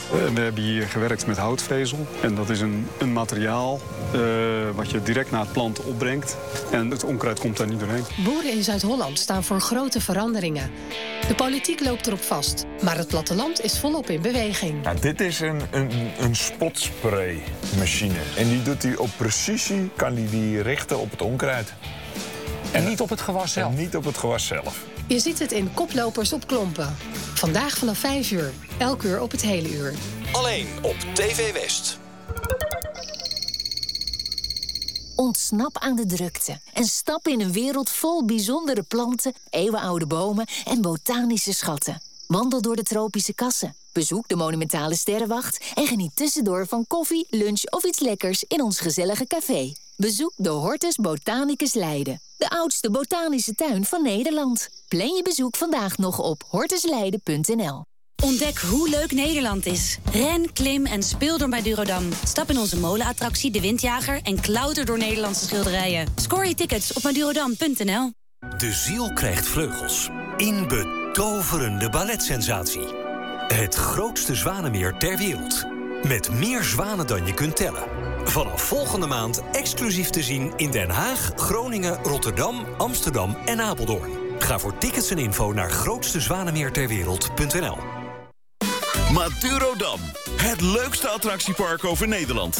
We hebben hier gewerkt met houtvezel. En dat is een materiaal wat je direct naar het plant opbrengt. En het onkruid komt daar niet doorheen. Boeren in Zuid-Holland staan voor grote veranderingen. De politiek loopt erop vast, maar het platteland is volop in beweging. Nou, dit is een spotspraymachine. En die doet hij op precisie, kan die richten op het onkruid. En niet op het gewas zelf? En niet op het gewas zelf. Je ziet het in Koplopers op Klompen. Vandaag vanaf 5 uur, elk uur op het hele uur. Alleen op TV West. Ontsnap aan de drukte en stap in een wereld vol bijzondere planten, eeuwenoude bomen en botanische schatten. Wandel door de tropische kassen, bezoek de monumentale sterrenwacht en geniet tussendoor van koffie, lunch of iets lekkers in ons gezellige café. Bezoek de Hortus Botanicus Leiden, de oudste botanische tuin van Nederland. Plan je bezoek vandaag nog op hortusleiden.nl. Ontdek hoe leuk Nederland is. Ren, klim en speel door Madurodam. Stap in onze molenattractie De Windjager en klauter door Nederlandse schilderijen. Score je tickets op madurodam.nl. De ziel krijgt vleugels. In betoverende balletsensatie. Het grootste zwanenmeer ter wereld. Met meer zwanen dan je kunt tellen. Vanaf volgende maand exclusief te zien in Den Haag, Groningen, Rotterdam, Amsterdam en Apeldoorn. Ga voor tickets en info naar grootstezwanemeerterwereld.nl. Madurodam, het leukste attractiepark over Nederland.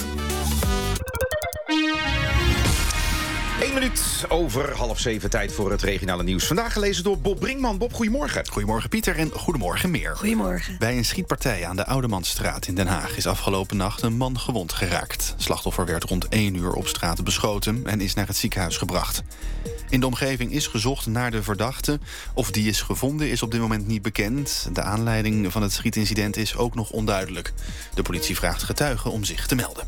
1 minuut over 6:30, tijd voor het regionale nieuws. Vandaag gelezen door Bob Brinkman. Bob, goedemorgen. Goedemorgen Pieter en goedemorgen Meer. Goedemorgen. Bij een schietpartij aan de Oudemansstraat in Den Haag is afgelopen nacht een man gewond geraakt. Slachtoffer werd rond 1 uur op straat beschoten en is naar het ziekenhuis gebracht. In de omgeving is gezocht naar de verdachte. Of die is gevonden is op dit moment niet bekend. De aanleiding van het schietincident is ook nog onduidelijk. De politie vraagt getuigen om zich te melden.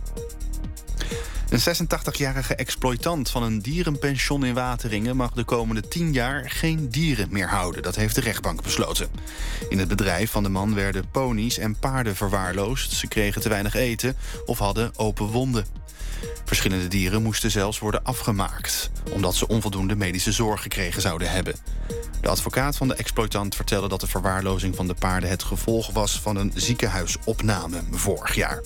Een 86-jarige exploitant van een dierenpension in Wateringen mag de komende 10 jaar geen dieren meer houden. Dat heeft de rechtbank besloten. In het bedrijf van de man werden ponies en paarden verwaarloosd. Ze kregen te weinig eten of hadden open wonden. Verschillende dieren moesten zelfs worden afgemaakt, omdat ze onvoldoende medische zorg gekregen zouden hebben. De advocaat van de exploitant vertelde dat de verwaarlozing van de paarden het gevolg was van een ziekenhuisopname vorig jaar.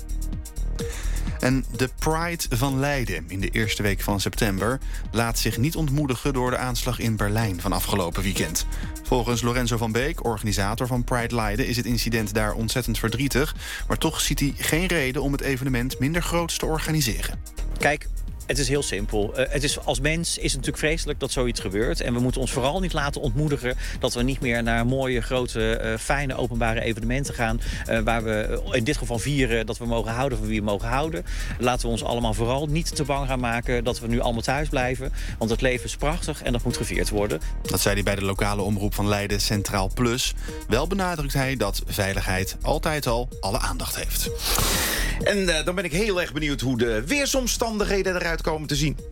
En de Pride van Leiden in de eerste week van september laat zich niet ontmoedigen door de aanslag in Berlijn van afgelopen weekend. Volgens Lorenzo van Beek, organisator van Pride Leiden, is het incident daar ontzettend verdrietig. Maar toch ziet hij geen reden om het evenement minder groots te organiseren. Kijk, het is heel simpel. Als mens is het natuurlijk vreselijk dat zoiets gebeurt. En we moeten ons vooral niet laten ontmoedigen dat we niet meer naar mooie, grote, fijne openbare evenementen gaan. Waar we in dit geval vieren dat we mogen houden van wie we mogen houden. Laten we ons allemaal vooral niet te bang gaan maken dat we nu allemaal thuis blijven. Want het leven is prachtig en dat moet gevierd worden. Dat zei hij bij de lokale omroep van Leiden Centraal Plus. Wel benadrukt hij dat veiligheid altijd al alle aandacht heeft. En dan ben ik heel erg benieuwd hoe de weersomstandigheden eruit komen te zien.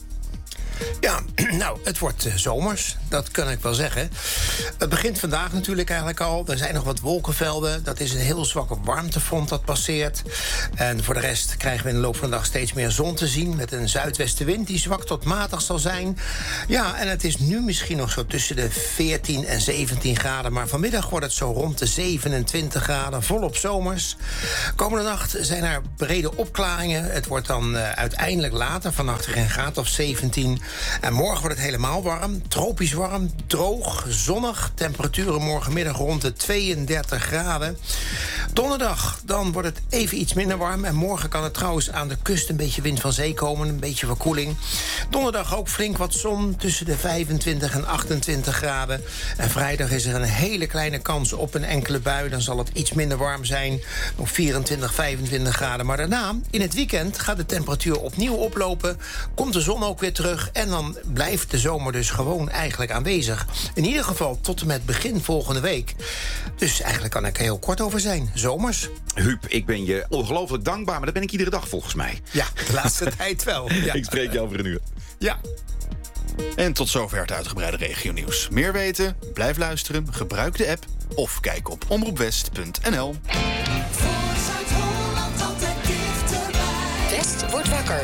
Ja, nou, het wordt zomers, dat kan ik wel zeggen. Het begint vandaag natuurlijk eigenlijk al. Er zijn nog wat wolkenvelden. Dat is een heel zwakke warmtefront dat passeert. En voor de rest krijgen we in de loop van de dag steeds meer zon te zien, met een zuidwestenwind die zwak tot matig zal zijn. Ja, en het is nu misschien nog zo tussen de 14 en 17 graden. Maar vanmiddag wordt het zo rond de 27 graden, volop zomers. Komende nacht zijn er brede opklaringen. Het wordt dan uiteindelijk later, vannacht weer een graad of 17. En morgen wordt het helemaal warm, tropisch warm, droog, zonnig. Temperaturen morgenmiddag rond de 32 graden. Donderdag, dan wordt het even iets minder warm. En morgen kan het trouwens aan de kust een beetje wind van zee komen. Een beetje verkoeling. Donderdag ook flink wat zon tussen de 25 en 28 graden. En vrijdag is er een hele kleine kans op een enkele bui. Dan zal het iets minder warm zijn. Nog 24, 25 graden. Maar daarna, in het weekend, gaat de temperatuur opnieuw oplopen. Komt de zon ook weer terug. En dan blijft de zomer dus gewoon eigenlijk aanwezig. In ieder geval tot en met begin volgende week. Dus eigenlijk kan ik er heel kort over zijn. Zomers. Huub, ik ben je ongelooflijk dankbaar, maar dat ben ik iedere dag volgens mij. Ja, de laatste tijd wel. Ja. Ik spreek je over een uur. Ja. En tot zover het uitgebreide regionieuws. Meer weten? Blijf luisteren, gebruik de app of kijk op omroepwest.nl. West wordt wakker.